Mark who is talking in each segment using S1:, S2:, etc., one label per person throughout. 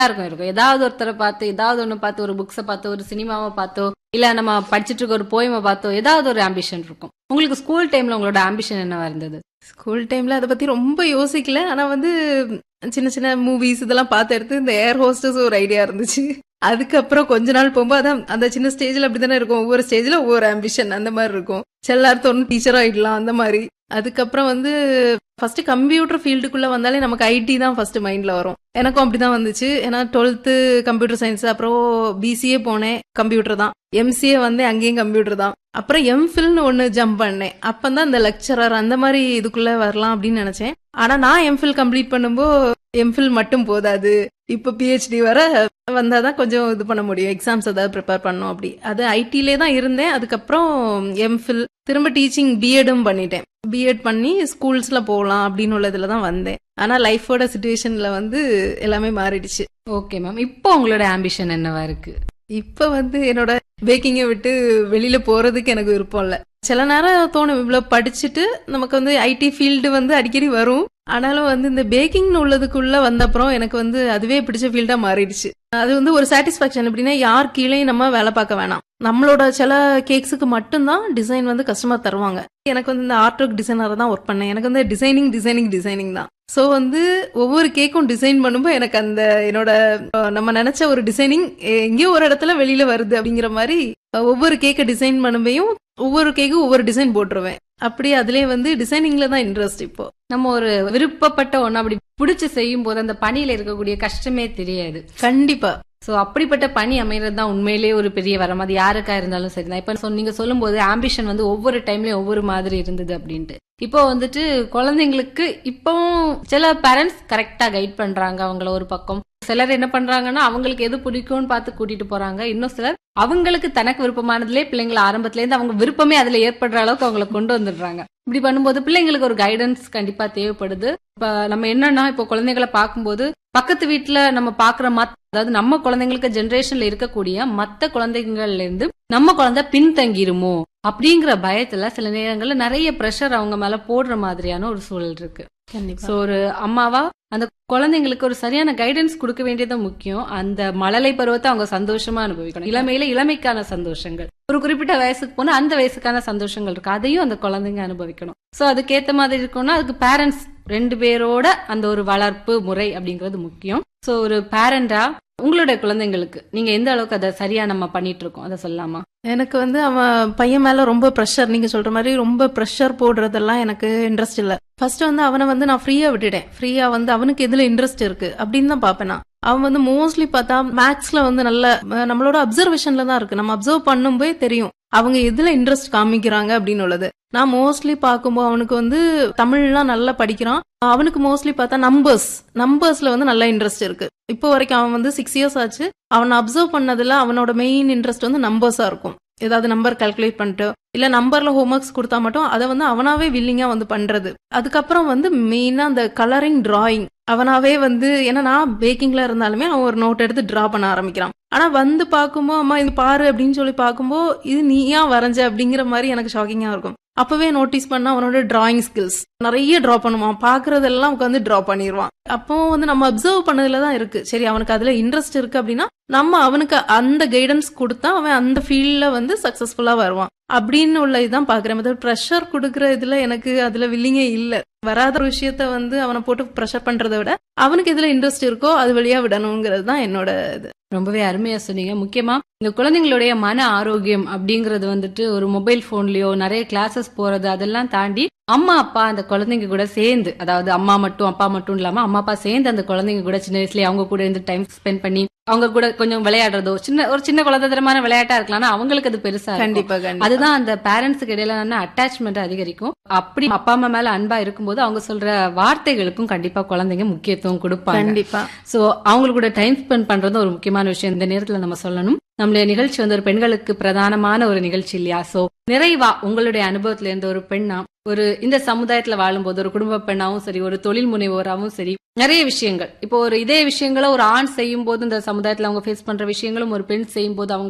S1: எல்லாருக்கும் இருக்கும். ஏதாவது ஒருத்தரை பார்த்து, ஏதாவது ஒண்ணு பார்த்து, ஒரு புக்ஸ பார்த்தோ, ஒரு சினிமாவை பார்த்தோ, இல்ல நம்ம படிச்சிட்டு இருக்க ஒரு போயமை பார்த்தோ, ஏதாவது ஒரு ஆம்பிஷன் இருக்கும். உங்களுக்கு ஸ்கூல் டைம்ல உங்களோட ஆம்பிஷன் என்னவா இருந்தது?
S2: ஸ்கூல் டைம்ல அதை பத்தி ரொம்ப யோசிக்கல. ஆனா வந்து சின்ன சின்ன மூவிஸ் இதெல்லாம் பார்த்து எடுத்து இந்த ஏர் ஹோஸ்டஸ் ஒரு ஐடியா இருந்துச்சு. அதுக்கப்புறம் கொஞ்ச நாள் போகும்போது அதான் அந்த சின்ன ஸ்டேஜ்ல அப்படித்தானே இருக்கும். ஒவ்வொரு ஸ்டேஜ்ல ஒவ்வொரு ஆம்பிஷன் அந்த மாதிரி இருக்கும். எல்லாரும் டீச்சர் ஆயிடலாம் அந்த மாதிரி. அதுக்கப்புறம் வந்து ஃபர்ஸ்ட் கம்ப்யூட்டர் ஃபீல்டுக்குள்ள வந்தாலே நமக்கு ஐடி தான் ஃபர்ஸ்ட் மைண்ட்ல வரும். எனக்கும் அப்படிதான் வந்துச்சு. ஏன்னா 12th கம்ப்யூட்டர் சயின்ஸ், அப்புறம் பிசிஏ போனேன் கம்ப்யூட்டர் தான், எம்சிஏ வந்து அங்கேயும் கம்ப்யூட்டர் தான், அப்புறம் எம்ஃபில்னு ஒன்னு ஜம்ப் பண்ணேன். அப்பதான் இந்த லெக்சரர் அந்த மாதிரி இதுக்குள்ள வரலாம் அப்படின்னு நினைச்சேன். ஆனா நான் எம்ஃபில் கம்ப்ளீட் பண்ணும்போது எம்ஃபில் மட்டும் போதாது, இப்ப பிஹெச்டி வர வந்தாதான் கொஞ்சம் இது பண்ண முடியும், எக்ஸாம்ஸ் ஏதாவது ப்ரிப்பேர் பண்ணும். அப்படி அது ஐடிலே தான் இருந்தேன். அதுக்கப்புறம் எம்ஃபில் திரும்ப டீச்சிங் பிஎடும் பண்ணிட்டேன். பிஎட் பண்ணி ஸ்கூல்ஸ்ல போகலாம் அப்படின்னு உள்ளதுல தான் வந்தேன். ஆனா லைஃபோட சிச்சுவேஷன்ல வந்து எல்லாமே மாறிடுச்சு.
S1: ஓகே மேம், இப்போ உங்களோட ஆம்பிஷன் என்னவா இருக்கு?
S2: இப்ப வந்து என்னோட பேக்கிங்கை விட்டு வெளியில போறதுக்கு எனக்கு விருப்பம் இல்ல. சில நேரம் தோணும், இவ்வளவு படிச்சுட்டு நமக்கு வந்து ஐடி ஃபீல்டு வந்து அடிக்கடி வரும். ஆனாலும் வந்து இந்த பேக்கிங்னு உள்ளதுக்குள்ள வந்த அப்புறம் எனக்கு வந்து அதுவே பிடிச்ச ஃபீல்டா மாறிடுச்சு. அது வந்து ஒரு சாட்டிஸ்பாக்சன். எப்படின்னா யார் கீழேயும் நம்ம வேலை பார்க்க வேணாம். நம்மளோட சில கேக்ஸுக்கு மட்டும்தான் டிசைன் வந்து கஸ்டமர் தருவாங்க. எனக்கு வந்து இந்த ஆர்ட் ஒர்க் டிசைனரை தான் ஒர்க் பண்ணேன். எனக்கு வந்து டிசைனிங் தான். சோ வந்து ஒவ்வொரு கேக்கும் டிசைன் பண்ணும்போது எனக்கு அந்த என்னோட நம்ம நினைச்ச ஒரு டிசைனிங் எங்கேயோ ஒரு இடத்துல வெளியில வருது அப்படிங்கிற மாதிரி ஒவ்வொரு கேக்கை டிசைன் பண்ணும்போயும் ஒவ்வொரு கேக்கும் ஒவ்வொரு டிசைன் போட்டுருவேன். அப்படி அதுலயே வந்து டிசைனிங்ல தான் இன்ட்ரெஸ்ட். இப்போ
S1: நம்ம ஒரு விருப்பப்பட்ட ஒண்ணு அப்படி பிடிச்சு செய்யும் போது அந்த பணியில இருக்கக்கூடிய கஷ்டமே தெரியாது.
S2: கண்டிப்பா.
S1: சோ அப்படிப்பட்ட பணி அமைகிறது தான் உண்மையிலேயே ஒரு பெரிய வரம். அது யாருக்கா இருந்தாலும் சரிதான். இப்ப நீங்க சொல்லும் போது ஆம்பிஷன் வந்து ஒவ்வொரு டைம்லயும் ஒவ்வொரு மாதிரி இருந்தது அப்படின்ட்டு. இப்போ வந்துட்டு குழந்தைங்களுக்கு இப்போ சில பேரண்ட்ஸ் கரெக்டா கைட் பண்றாங்க அவங்கள ஒரு பக்கம். சிலர் என்ன பண்றாங்கன்னா அவங்களுக்கு எது பிடிக்கும்னு பார்த்து கூட்டிட்டு போறாங்க. இன்னும் சிலர் அவங்களுக்கு தனக்கு விருப்பமானதுலேயே பிள்ளைங்களை ஆரம்பத்துல இருந்து அவங்க விருப்பமே அதுல ஏற்படுற அளவுக்கு அவங்களை கொண்டு வந்துடுறாங்க. இப்படி பண்ணும்போது பிள்ளைங்களுக்கு ஒரு கைடன்ஸ் கண்டிப்பா தேவைப்படுது. இப்ப நம்ம என்னன்னா இப்போ குழந்தைகளை பார்க்கும்போது பக்கத்து வீட்டுல நம்ம பாக்குற அதாவது நம்ம குழந்தைங்களுக்கு ஜெனரேஷன்ல இருக்கக்கூடிய மத்த குழந்தைங்கள்ல இருந்து நம்ம குழந்தை பின்தங்கிருமோ அப்படிங்கிற பயத்துல சில நேரங்கள்ல நிறைய பிரஷர் அவங்க மேல போடுற மாதிரியான ஒரு சூழல் இருக்கு. சோ ஒரு அம்மாவா அந்த குழந்தைங்களுக்கு ஒரு சரியான கைடன்ஸ் கொடுக்க வேண்டியது முக்கியம். அந்த மழலை பருவத்தை அவங்க சந்தோஷமா அனுபவிக்கணும். இளமையில இளமைக்கான சந்தோஷங்கள், ஒரு குறிப்பிட்ட வயசுக்கு போனா அந்த வயசுக்கான சந்தோஷங்கள் இருக்கு, அதையும் அந்த குழந்தைங்க அனுபவிக்கணும். சோ அதுக்கேத்த மாதிரி இருக்கும்னா அதுக்கு பேரண்ட்ஸ் 2 பேரோட அந்த ஒரு வளர்ப்பு முறை அப்படிங்கிறது முக்கியம். சோ ஒரு பேரண்டா உங்களுடைய குழந்தைங்களுக்கு நீங்க எந்த அளவுக்கு அதை சரியா நம்ம பண்ணிட்டு இருக்கோம் அதை சொல்லலாமா?
S2: எனக்கு வந்து அவன் பையன் மேல ரொம்ப ப்ரெஷர், நீங்க சொல்ற மாதிரி ரொம்ப ப்ரெஷர் போடுறதெல்லாம் எனக்கு இன்ட்ரெஸ்ட் இல்ல. ஃபர்ஸ்ட் வந்து அவனை வந்து நான் ஃப்ரீயா விட்டுட்டேன். ஃப்ரீயா வந்து அவனுக்கு எதுல இன்ட்ரெஸ்ட் இருக்கு அப்படின்னு தான் பாப்பேன். அவன் வந்து மோஸ்ட்லி பார்த்தா மேக்ஸ்ல வந்து நல்ல நம்மளோட அப்சர்வேஷன்ல தான் இருக்கு. நம்ம அப்சர்வ் பண்ணும்போது தெரியும் அவங்க எதுல இன்ட்ரெஸ்ட் காமிக்கிறாங்க அப்படின்னு உள்ளது. நான் மோஸ்ட்லி பார்க்கும்போது அவனுக்கு வந்து தமிழ்லாம் நல்லா படிக்கிறான். அவனுக்கு மோஸ்ட்லி பார்த்தா நம்பர்ஸ்ல வந்து நல்ல இன்ட்ரெஸ்ட் இருக்கு. இப்போ வரைக்கும் அவன் வந்து 6 years ஆச்சு. அவன் அப்சர்வ் பண்ணதுல அவனோட மெயின் இன்ட்ரெஸ்ட் வந்து நம்பர்ஸா இருக்கும். ஏதாவது நம்பர் கால்குலேட் பண்ணிட்டு இல்ல நம்பர்ல ஹோம்ஒர்க்ஸ் கொடுத்தா மட்டும் அதை வந்து அவனாவே வில்லிங்கா வந்து பண்றது. அதுக்கப்புறம் வந்து மெயினா அந்த கலரிங், டிராயிங் அவனாவே வந்து, ஏன்னா நான் பேக்கிங்ல இருந்தாலுமே அவன் ஒரு நோட் எடுத்து டிரா பண்ண ஆரம்பிக்கிறான். ஆனா வந்து பாக்கும்போது அம்மா இது பாரு அப்படின்னு சொல்லி பாக்கும்போது இது நீயா வரைஞ்ச அப்படிங்கிற மாதிரி எனக்கு ஷாக்கிங்கா இருக்கும். அப்பவே நோட்டீஸ் பண்ணா அவனோட டிராயிங் ஸ்கில்ஸ் நிறைய டிரா பண்ணுவான். பாக்குறதெல்லாம் உட்காந்து டிரா பண்ணிடுவான். அப்போ வந்து நம்ம அப்சர்வ் பண்ணதுலதான் இருக்கு. சரி அவனுக்கு அதுல இன்ட்ரெஸ்ட் இருக்கு அப்படின்னா நம்ம அவனுக்கு அந்த கைடன்ஸ் கொடுத்தா அவன் அந்த ஃபீல்ட்ல வந்து சக்சஸ்ஃபுல்லா வருவான் அப்படின்னு உள்ள இதான் பாக்குறேன். ப்ரெஷர் கொடுக்கற இதுல எனக்கு அதுல வில்லிங்கே இல்ல. வராத ஒரு விஷயத்த வந்து அவனை போட்டு ப்ரெஷர் பண்றதை விட அவனுக்கு எதுல இன்ட்ரெஸ்ட் இருக்கோ அது வழியா விடணுங்கிறது தான் என்னோட இது.
S1: ரொம்பவே அருமையா சொன்னீங்க. முக்கியமா இந்த குழந்தைங்களுடைய மன ஆரோக்கியம் அப்படிங்கறது வந்துட்டு ஒரு மொபைல் போன்லயோ நிறைய கிளாஸஸ் போறது அதெல்லாம் தாண்டி அம்மா அப்பா அந்த குழந்தைங்க கூட சேர்ந்து, அதாவது அம்மா மட்டும் அப்பா மட்டும் இல்லாம அம்மா அப்பா சேர்ந்து அந்த குழந்தைங்க கூட சின்ன வயசுலயே அவங்க கூட இருந்து டைம் ஸ்பெண்ட் பண்ணி அவங்க கூட கொஞ்சம் விளையாடுறதோ ஒரு சின்ன குழந்தைத்தனமான விளையாட்டா இருக்கலாம். அவங்களுக்கு அது பெருசா
S2: கண்டிப்பா.
S1: அதுதான் அந்த பேரண்ட்ஸுக்கு இடையில அட்டாச்மெண்ட் அதிகரிக்கும். அப்படி அப்பா அம்மா மேல அன்பா இருக்கும்போது அவங்க சொல்ற வார்த்தைகளுக்கும் கண்டிப்பா குழந்தைங்க முக்கியத்துவம் கொடுப்பாங்க.
S2: கண்டிப்பா.
S1: சோ அவங்களுக்கு கூட டைம் ஸ்பெண்ட் பண்றது ஒரு முக்கியமான விஷயம் இந்த நேரத்துல நம்ம சொல்லணும். நம்மளுடைய நிகழ்ச்சி வந்து ஒரு பெண்களுக்கு பிரதானமான ஒரு நிகழ்ச்சி இல்லையா? சோ நிறைவா உங்களுடைய அனுபவத்துல இருந்து ஒரு பெண்ணா ஒரு இந்த சமுதாயத்துல வாழும்போது ஒரு குடும்ப பெண்ணாவும் சரி, ஒரு தொழில் முனைவோராவும் சரி, நிறைய விஷயங்கள் இப்போ ஒரு இதே விஷயங்களை ஒரு ஆண் செய்யும் போது இந்த சமுதாயத்துல அவங்க ஃபேஸ் பண்ற விஷயங்களும் ஒரு பெண் செய்யும் போது அவங்களுக்கு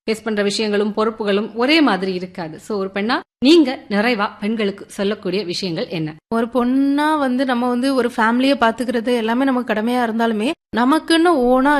S1: ஃபேஸ் பண்ற விஷயங்களும் பொறுப்புகளும் ஒரே மாதிரி இருக்காது. சோ ஒரு பெண்ணா நீங்க நிறைவா பெண்களுக்கு சொல்லக்கூடிய விஷயங்கள் என்ன?
S2: ஒரு பொண்ணா வந்து நம்ம வந்து ஒரு ஃபேமிலியை பாத்துக்கிறது எல்லாமே நமக்கு கடமையா இருந்தாலுமே நமக்குன்னு ஓனா